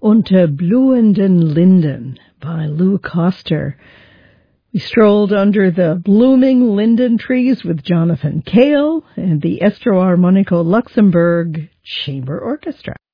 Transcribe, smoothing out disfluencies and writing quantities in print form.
Unter blühenden Linden by Lou Koster. We strolled under the blooming linden trees with Jonathan Cale and the Estro Armonico Luxembourg Chamber Orchestra.